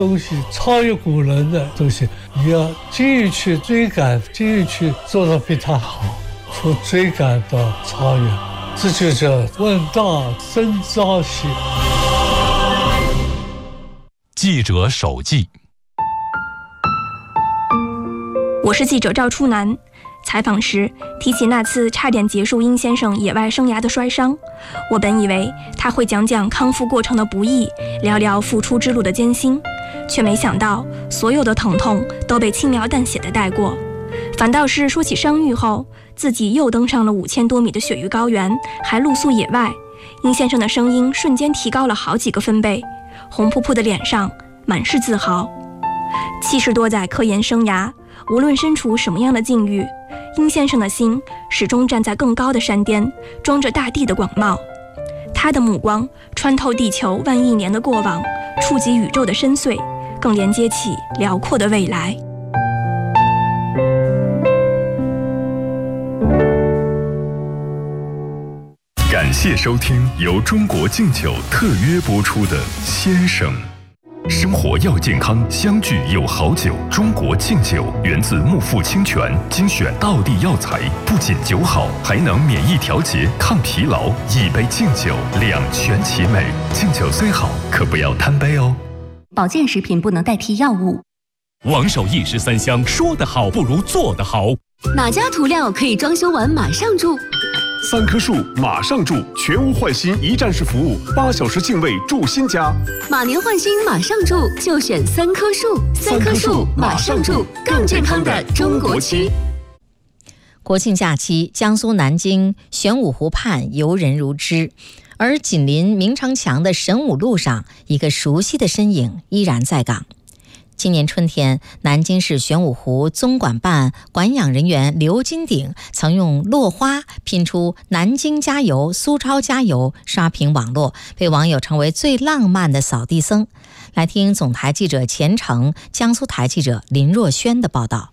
东西超越古人的东西，你要精于去追赶，精于去做得比他好，从追赶到超越，这就叫问道生朝夕。 记者手记。 我是记者赵初南。采访时提起那次差点结束殷先生野外生涯的摔伤，我本以为他会讲讲康复过程的不易，聊聊复出之路的艰辛，却没想到所有的疼痛都被轻描淡写的带过，反倒是说起伤愈后自己又登上了5000多米的雪域高原，还露宿野外，殷先生的声音瞬间提高了好几个分贝，红扑扑的脸上满是自豪。70多载科研生涯，无论身处什么样的境遇，殷先生的心始终站在更高的山巅，装着大地的广袤。他的目光穿透地球万亿年的过往，触及宇宙的深邃，更连接起辽阔的未来。 感谢收听由中国敬酒特约播出的《先生》。生活要健康，相聚有好酒。中国敬酒源自木富清泉，精选道地药材，不仅酒好，还能免疫调节、抗疲劳。一杯敬酒，两全其美。敬酒虽好，可不要贪杯哦。 保健食品不能代替药物。 王守义13香，说得好不如做得好。 哪家涂料可以装修完马上住 ？3棵树马上住，全屋换新一站式服务，8小时净位住新家。 马年换新马上住，就选3棵树。3棵树马上住，更健康的中国区。 国庆假期，江苏南京玄武湖畔游人如织，而紧邻明城墙的神武路上，一个熟悉的身影依然在岗。今年春天，南京市玄武湖综管办管养人员刘金鼎曾用落花拼出“南京加油，苏超加油”，刷屏网络，被网友称为最浪漫的扫地僧。来听总台记者钱成、江苏台记者林若轩的报道。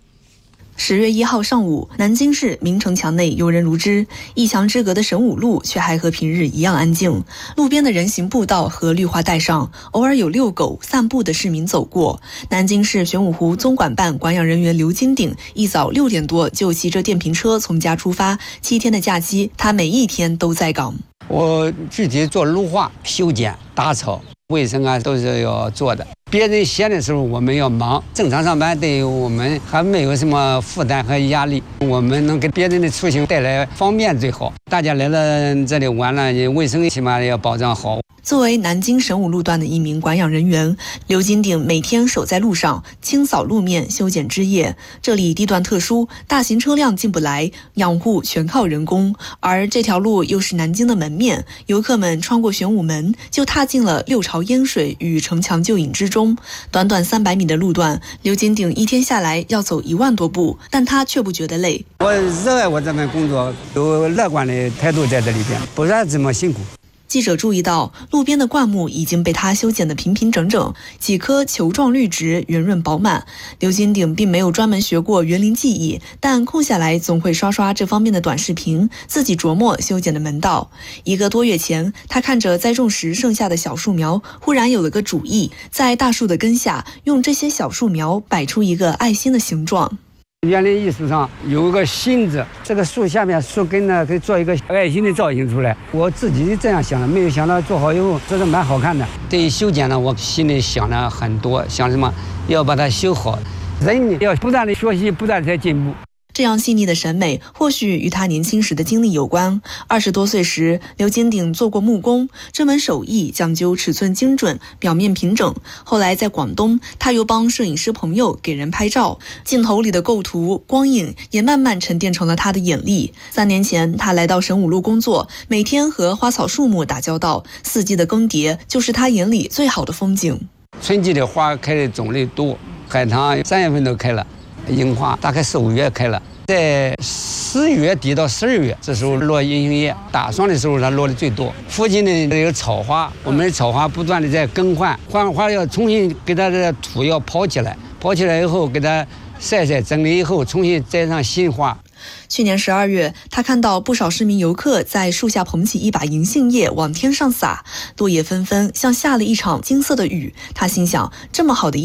10月1号上午，南京市明城墙内游人如织，一墙之隔的神武路却还和平日一样安静。路边的人行步道和绿化带上，偶尔有遛狗、散步的市民走过。南京市玄武湖综管办管养人员刘金鼎一早6点多就骑着电瓶车从家出发，7天的假期，他每一天都在岗。 我具体做绿化、修剪、打草、卫生啊，都是要做的。别人闲的时候我们要忙，正常上班对我们还没有什么负担和压力，我们能给别人的出行带来方便最好。大家来了这里玩了，卫生起码要保障好。 作为南京神武路段的一名管养人员，刘金鼎每天守在路上，清扫路面、修剪枝叶。这里地段特殊，大型车辆进不来，养护全靠人工。而这条路又是南京的门面，游客们穿过玄武门，就踏进了六朝烟水与城墙旧影之中。短短300米的路段，刘金鼎一天下来要走1万多步，但他却不觉得累。 我热爱我这份工作，有乐观的态度在这里边，不然这么辛苦。 记者注意到，路边的灌木已经被他修剪得平平整整，几棵球状绿植圆润饱满。刘金鼎并没有专门学过园林技艺，但空下来总会刷刷这方面的短视频，自己琢磨修剪的门道。1个多月前，他看着栽种时剩下的小树苗，忽然有了个主意，在大树的根下用这些小树苗摆出一个爱心的形状。 园林艺术上有个心字，这个树下面树根呢可以做一个爱心的造型出来。我自己是这样想的，没有想到做好以后这是蛮好看的。对于修剪呢，我心里想了很多，想什么要把它修好。人要不断的学习，不断的在进步。 这样细腻的审美，或许与他年轻时的经历有关。20多岁时，刘金鼎做过木工，这门手艺讲究尺寸精准，表面平整。后来在广东，他又帮摄影师朋友给人拍照，镜头里的构图、光影也慢慢沉淀成了他的眼力。3年前，他来到神武路工作，每天和花草树木打交道，四季的更迭就是他眼里最好的风景。 春季的花开的种类多，海棠3月份都开了，樱花大概4、5月开了，在10月底到12月，这时候落银杏叶，打霜的时候它落的最多。附近的这个草花，我们的草花不断的在更换，换花要重新给它的土要刨起来，刨起来以后给它晒晒整理以后，重新栽上新花。 去年12月，他看到不少市民游客在树下捧起一把银杏叶往天上撒，落叶纷纷，像下了一场金色的雨。他心想，这么好的